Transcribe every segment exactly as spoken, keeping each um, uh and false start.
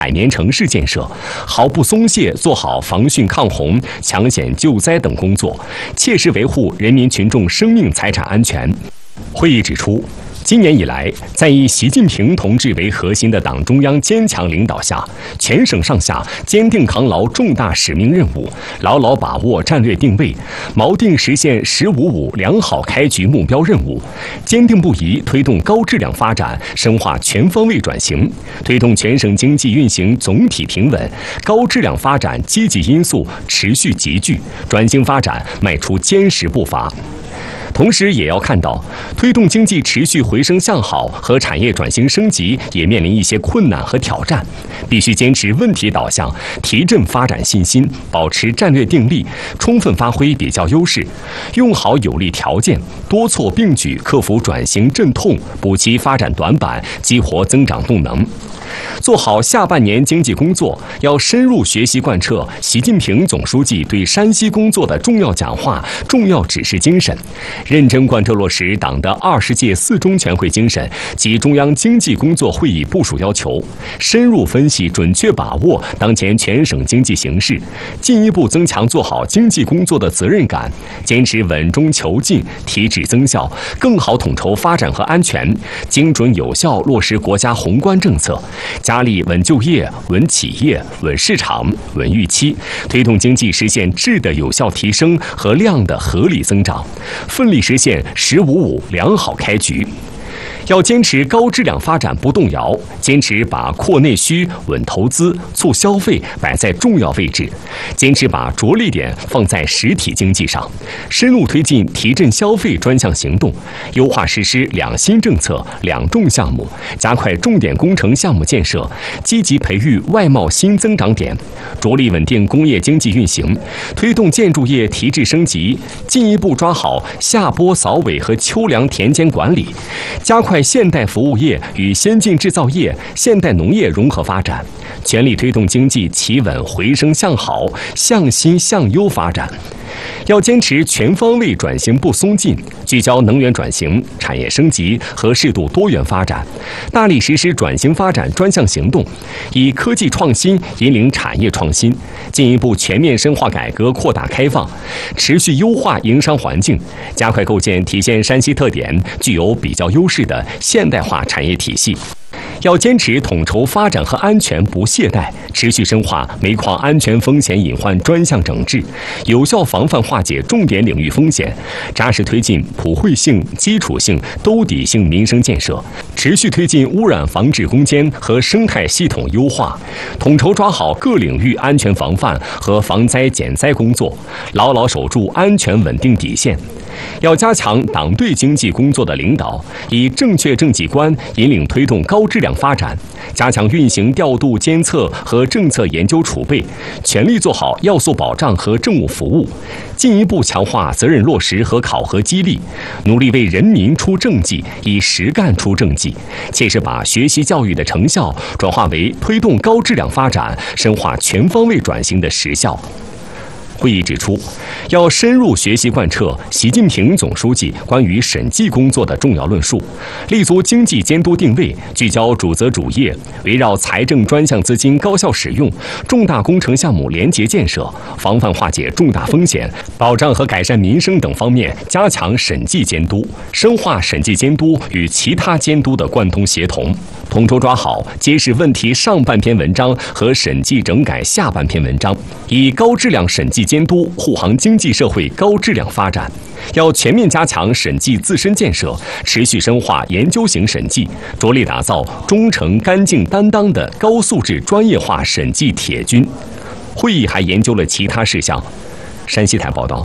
百年城市建设，毫不松懈做好防汛抗洪、抢险救灾等工作，切实维护人民群众生命财产安全。会议指出，今年以来，在以习近平同志为核心的党中央坚强领导下，全省上下坚定扛牢重大使命任务，牢牢把握战略定位，锚定实现“十五五”良好开局目标任务，坚定不移推动高质量发展，深化全方位转型，推动全省经济运行总体平稳，高质量发展积极因素持续集聚，转型发展迈出坚实步伐。同时，也要看到，推动经济持续回升向好和产业转型升级也面临一些困难和挑战，必须坚持问题导向，提振发展信心，保持战略定力，充分发挥比较优势，用好有利条件，多措并举，克服转型阵痛，补齐发展短板，激活增长动能。做好下半年经济工作，要深入学习贯彻习近平总书记对山西工作的重要讲话、重要指示精神，认真贯彻落实党的二十届四中全会精神及中央经济工作会议部署要求，深入分析、准确把握当前全省经济形势，进一步增强做好经济工作的责任感，坚持稳中求进、提质增效，更好统筹发展和安全，精准有效落实国家宏观政策。加力稳就业、稳企业、稳市场、稳预期，推动经济实现质的有效提升和量的合理增长，奋力实现“十五五”良好开局。要坚持高质量发展不动摇，坚持把扩内需、稳投资、促消费摆在重要位置，坚持把着力点放在实体经济上，深入推进提振消费专项行动，优化实施两新政策、两重项目，加快重点工程项目建设，积极培育外贸新增长点，着力稳定工业经济运行，推动建筑业提质升级，进一步抓好下播扫尾和秋粮田间管理，加快现代服务业与先进制造业、现代农业融合发展，全力推动经济企稳回升向好、向新向优发展。要坚持全方位转型不松劲，聚焦能源转型、产业升级和适度多元发展，大力实施转型发展专项行动，以科技创新引领产业创新，进一步全面深化改革扩大开放，持续优化营商环境，加快构建体现山西特点、具有比较优势的现代化产业体系。要坚持统筹发展和安全不懈怠，持续深化煤矿安全风险隐患专项整治，有效防范化解重点领域风险，扎实推进普惠性、基础性、兜底性民生建设，持续推进污染防治攻坚和生态系统优化，统筹抓好各领域安全防范和防灾减灾工作，牢牢守住安全稳定底线。要加强党对经济工作的领导，以正确政绩观引领推动高质量发展，加强运行调度监测和政策研究储备，全力做好要素保障和政务服务，进一步强化责任落实和考核激励，努力为人民出政绩，以实干出政绩，切实把学习教育的成效转化为推动高质量发展、深化全方位转型的实效。会议指出，要深入学习贯彻习近平总书记关于审计工作的重要论述，立足经济监督定位，聚焦主责主业，围绕财政专项资金高效使用、重大工程项目廉洁建设、防范化解重大风险、保障和改善民生等方面加强审计监督，深化审计监督与其他监督的贯通协同，统筹抓好揭示问题上半篇文章和审计整改下半篇文章，以高质量审计监督护航经济社会高质量发展。要全面加强审计自身建设，持续深化研究型审计，着力打造忠诚、干净、担当的高素质专业化审计铁军。会议还研究了其他事项。山西台报道。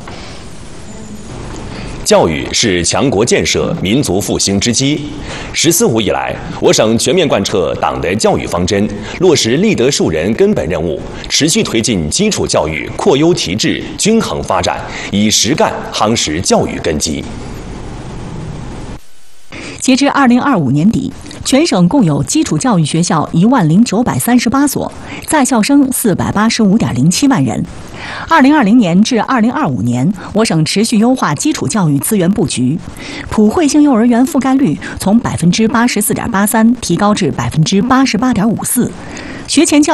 教育是强国建设、民族复兴之基。“十四五”以来，我省全面贯彻党的教育方针，落实立德树人根本任务，持续推进基础教育扩优提质、均衡发展，以实干夯实教育根基。 截至二零二五年底，全省共有基础教育学校一万零九百三十八所，在校生四百八十五点零七万人。二零二零年至二零二五年，我省持续优化基础教育资源布局，普惠性幼儿园覆盖率从百分之八十四点八三提高至百分之八十八点五四，学前教